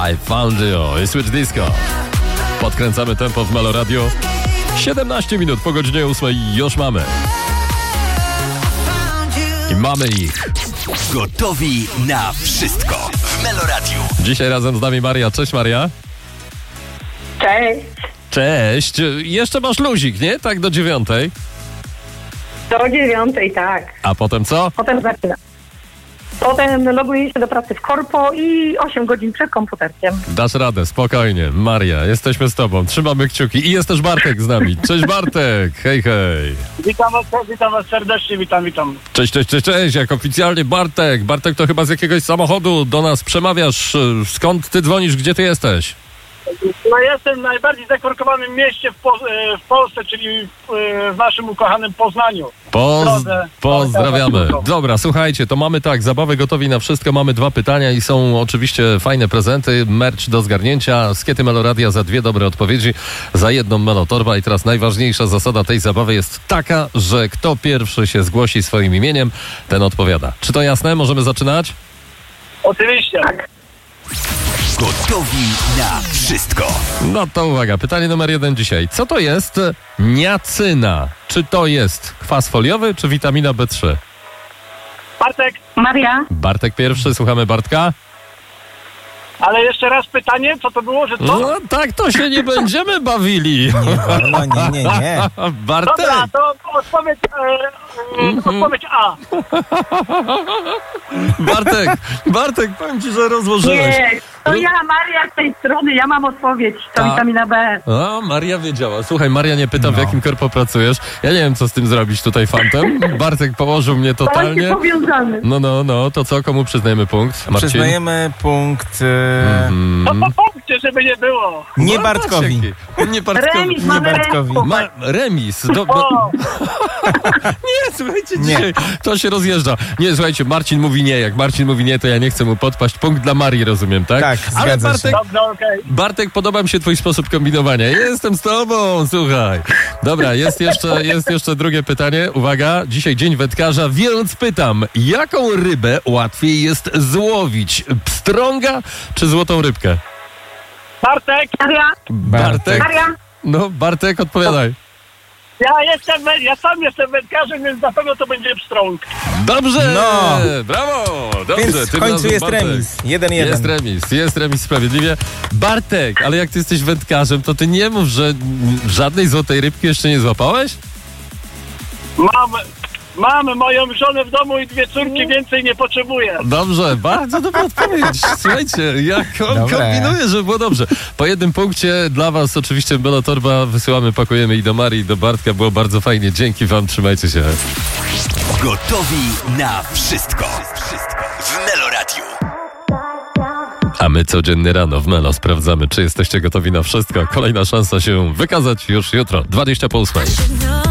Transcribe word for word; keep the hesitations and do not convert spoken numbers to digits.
I found you. I Switch Disco. Podkręcamy tempo w Melo Radio. siedemnaście minut po godzinie ósmej już mamy. I mamy ich. Gotowi na wszystko w Melo Radio. Dzisiaj razem z nami Maria. Cześć Maria. Cześć. Cześć. Jeszcze masz luzik, nie? Tak do dziewiątej. Do dziewiątej, tak. A potem co? Potem zaczynam. Potem loguję się do pracy w korpo i osiem godzin przed komputerkiem. Dasz radę, spokojnie. Maria, jesteśmy z tobą. Trzymamy kciuki. I jest też Bartek z nami. Cześć Bartek. Hej, hej. Witam was, witam was serdecznie, witam, witam. Cześć, cześć, cześć, cześć. Jak oficjalnie Bartek. Bartek, to chyba z jakiegoś samochodu do nas przemawiasz. Skąd ty dzwonisz? Gdzie ty jesteś? No jestem w najbardziej zakorkowanym mieście w, po, w Polsce, czyli w, w naszym ukochanym Poznaniu. Poz- Drodze. pozdrawiamy. Dobra, słuchajcie, to mamy tak, zabawę gotowi na wszystko, mamy dwa pytania i są oczywiście fajne prezenty, merch do zgarnięcia, skiety Meloradia za dwie dobre odpowiedzi, za jedną Melotorba i teraz najważniejsza zasada tej zabawy jest taka, że kto pierwszy się zgłosi swoim imieniem, ten odpowiada. Czy to jasne? Możemy zaczynać? Oczywiście. Tak. Gotowi na wszystko. No to uwaga, pytanie numer jeden dzisiaj. Co to jest niacyna? Czy to jest kwas foliowy, czy witamina B trzy? Bartek, Maria. Bartek pierwszy, słuchamy Bartka. ale jeszcze raz pytanie, co to było, że co? No tak to się nie będziemy bawili. Nie wolno, nie, nie, nie. Bartek! Dobra, to odpowiedź, e, e, odpowiedź A. Bartek, Bartek, powiem ci, że rozłożyłeś. Nie, to ja, Maria z tej strony, ja mam odpowiedź. To A. witamina B. A, Maria wiedziała. Słuchaj, Maria nie pyta, w No. jakim korpo pracujesz. Ja nie wiem, co z tym zrobić tutaj fantem. Bartek położył mnie To totalnie. jest powiązany. No, no, no, to co? Komu przyznajemy punkt? Marcin? Przyznajemy punkt e, To po punkcie, żeby nie było. nie No, Bartkowi. patrz, Nie Bartkowi. Remis, mamy remis. Bartkowi. Ma, remis. Do, do, O, nie, słuchajcie, Nie. dzisiaj to się rozjeżdża. Nie, słuchajcie, Marcin mówi nie. Jak Marcin mówi nie, to ja nie chcę mu podpaść. Punkt dla Marii, rozumiem, tak? Tak, Ale zgadza Bartek, się. dobrze, okej. Bartek, podoba mi się twój sposób kombinowania. Jestem z tobą, słuchaj. Dobra, jest jeszcze, jest jeszcze drugie pytanie. Uwaga, dzisiaj dzień wędkarza, więc pytam, jaką rybę łatwiej jest złowić? Pstrąga czy złotą rybkę? Bartek, Maria. Bartek? Maria. No, Bartek, odpowiadaj. ja jestem, wę- ja sam jestem wędkarzem, więc na pewno to będzie pstrąg. Dobrze! No. Brawo! Dobrze, Więc w tym końcu razem jest Bartek. remis. Jeden, jeden. Jest remis, jest remis sprawiedliwie. Bartek, ale jak ty jesteś wędkarzem, to ty nie mów, że żadnej złotej rybki jeszcze nie złapałeś? Mam, mam moją żonę w domu i dwie córki, więcej nie potrzebuję. Dobrze, bardzo dobra odpowiedź. Słuchajcie, jak on Dobre. kombinuje, żeby było dobrze. Po jednym punkcie dla was oczywiście Melotorba wysyłamy, pakujemy i do Marii, i do Bartka. Było bardzo fajnie. Dzięki wam, trzymajcie się. Gotowi na wszystko. W Melo Radio. A my codziennie rano w Melo sprawdzamy, czy jesteście gotowi na wszystko. Kolejna szansa się wykazać już jutro, dwadzieścia po ósmej.